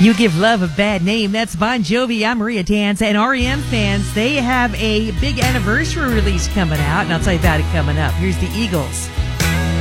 You Give Love a Bad Name. That's Bon Jovi. I'm Maria Dance. And REM fans, they have a big anniversary release coming out, and I'll tell you about it coming up. Here's the Eagles.